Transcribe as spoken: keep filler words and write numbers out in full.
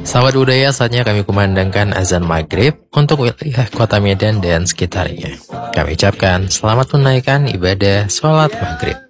Sahabat budaya, saatnya kami kumandangkan azan maghrib untuk wilayah kota Medan dan sekitarnya. Kami ucapkan selamat menunaikan ibadah sholat maghrib.